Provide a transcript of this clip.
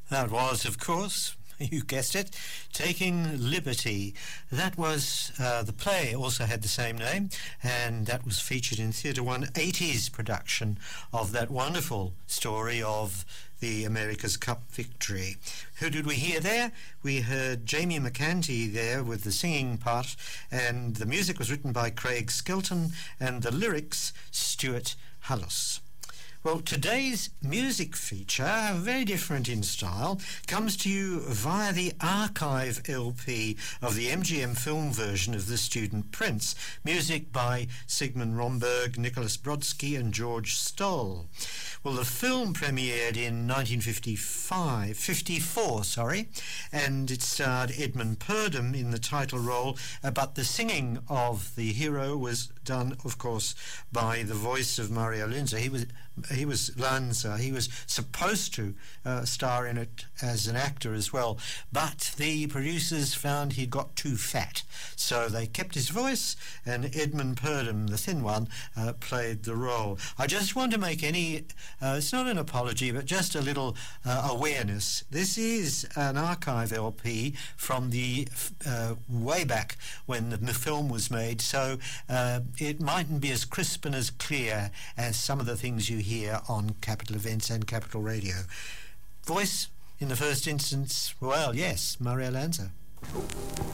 That was, of course, you guessed it, Taking Liberty. That was the play, also had the same name, and that was featured in Theatre One 80s production of that wonderful story of the America's Cup victory. Who did we hear there? We heard Jamie McCanty there with the singing part, and the music was written by Craig Skilton, and the lyrics Stuart Hullis. Well, today's music feature, very different in style, comes to you via the archive LP of the MGM film version of The Student Prince, music by Sigmund Romberg, Nicholas Brodsky and George Stoll. Well, the film premiered in 1954, and it starred Edmund Purdom in the title role, but the singing of the hero was done, of course, by the voice of Mario Lanza. He was Lanza. He was supposed to star in it as an actor as well, but the producers found he'd got too fat, so they kept his voice, and Edmund Purdom, the thin one, played the role. I just want to make it's not an apology, but just a little awareness. This is an archive LP from the way back when the film was made, so it mightn't be as crisp and as clear as some of the things you hear on Capital Events and Capital Radio. Voice, in the first instance, well, yes, Mario Lanza.